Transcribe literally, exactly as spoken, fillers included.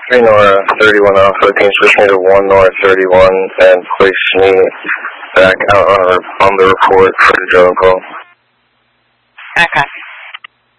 three Nora, thirty-one Alpha, can you switch me to one Nora thirty-one and place me back out on, on the report for the drone call? Okay.